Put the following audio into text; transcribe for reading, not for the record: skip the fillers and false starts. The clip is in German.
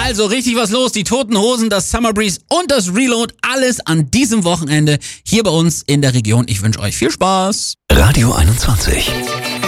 Also richtig was los. Die Toten Hosen, das Summer Breeze und das Reload. Alles an diesem Wochenende hier bei uns in der Region. Ich wünsche euch viel Spaß. Radio 21.